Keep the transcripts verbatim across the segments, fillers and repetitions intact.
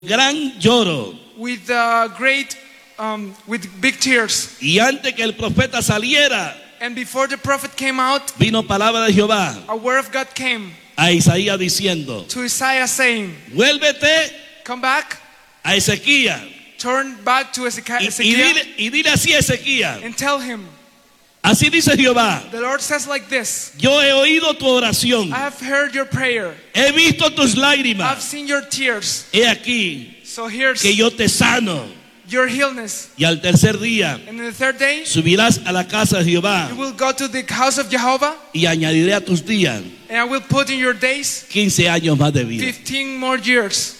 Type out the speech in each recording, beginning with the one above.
gran lloro. With uh, great, um, with big tears. Y antes que el profeta saliera, And before the prophet came out, vino palabra de Jehová a word of God came a Isaías diciendo: to Isaiah saying, vuélvete come back, a Ezequías turn back to Ezekiel, y, y, dile, y dile así a Ezequías. and tell him, Así dice Jehová: the Lord says like this, yo he oído tu oración, I have heard your prayer, he visto tus I've lágrimas, seen your tears, he aquí so here's que yo te sano, your illness. y al tercer día And in the third day, subirás a la casa de Jehová you will go to the house of Jehovah, y añadiré a tus días and I will put in your days quince años más de vida. fifteen more years.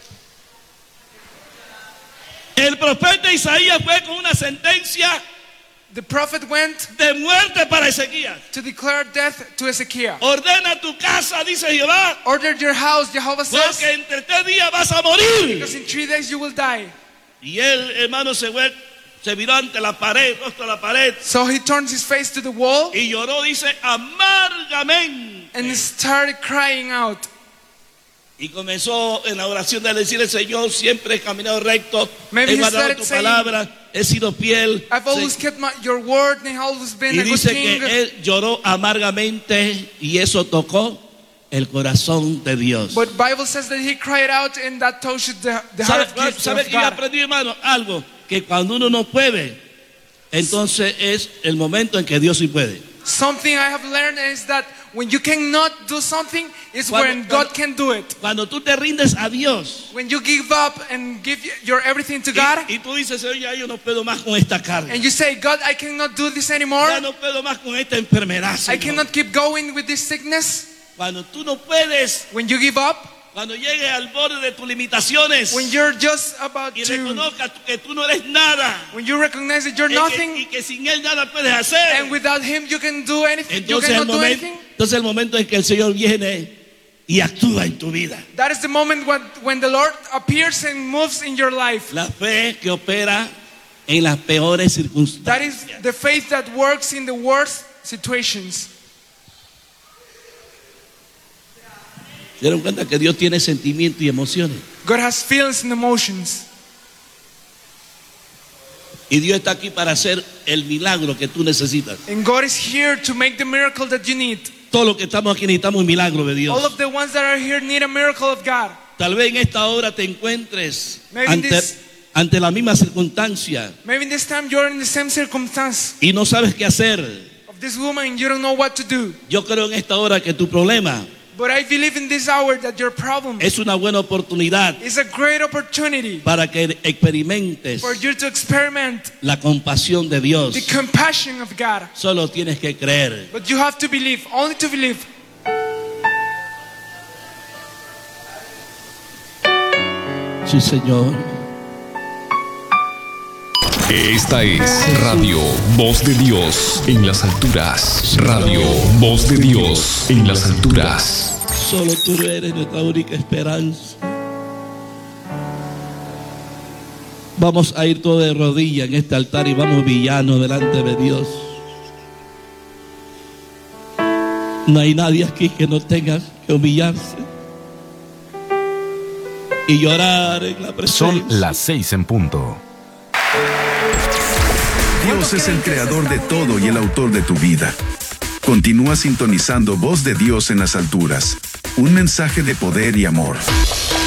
El profeta Isaías fue con una sentencia The prophet went de muerte para Ezequías. to declare death to Ezekiel. Ordena tu casa, dice Jehová, Order your house, Jehovah says, porque entre tres días vas a morir. because in three days you will die. Y él, hermano, se fue, se miró ante la pared, rostro a la pared, So he turned his face to the wall y lloró, dice, amargamente. and he started crying out. Y comenzó en la oración de decirle: Señor, siempre he caminado recto, Maybe he he guardado started tu saying, palabra, he sido fiel. I've always Se- kept my, your word and I've always been y a good dice king. que él lloró amargamente y eso tocó el corazón de Dios. But Bible says that he cried out and that touched the, the ¿Sabe, heart gift sabe of que yo God. aprendí, hermano? Algo, que cuando uno no puede, entonces es el momento en que Dios sí puede. Something I have learned is that when you cannot do something, is Cuando- when cuando- God can do it. Cuando tú te rindes a Dios When you give up and give your everything to y, God, y tú dices: Señor, ya yo no puedo más con esta carga, and you say, God, I cannot do this anymore. ya no puedo más con esta enfermedad, I Señor. cannot keep going with this sickness. Cuando tú no puedes, When you give up, cuando llegues al borde de tus limitaciones when you're just about y to, reconozcas que tú no eres nada, when you recognize that you're y que, y nothing, que sin Él nada puedes hacer, and without Him you can do anything, you entonces el, cannot do momento, anything. entonces el momento en que el Señor viene y actúa en tu vida. That is the moment when, when the Lord appears and moves in your life. La fe que opera en las peores circunstancias. That is the faith that works in the worst situations. ¿Se dieron cuenta que Dios tiene sentimientos y emociones? God has feelings and emotions. Y Dios está aquí para hacer el milagro que tú necesitas. And God is here to make the miracle that you need. Todos los que estamos aquí necesitamos un milagro de Dios. All of the ones that are here need a miracle of God. Tal vez en esta hora te encuentres Maybe ante, this- ante la misma circunstancia Maybe in this time you're in the same circumstance y no sabes qué hacer. of this woman and you don't know what to do. Yo creo en esta hora que tu problema But I believe in this hour that your problem es una buena oportunidad is a great opportunity para que experimentes for you to experiment la compasión de Dios. the compassion of God. Solo tienes que creer. But you have to believe, only to believe. Sí, Señor. Esta es Radio Voz de Dios en las alturas. Radio Voz de Dios en las alturas. Solo tú eres nuestra única esperanza. Vamos a ir todos de rodillas en este altar y vamos villanos delante de Dios. No hay nadie aquí que no tenga que humillarse y llorar en la presencia. Son las seis en punto. Dios es el creador de todo y el autor de tu vida. Continúa sintonizando Voz de Dios en las alturas. Un mensaje de poder y amor.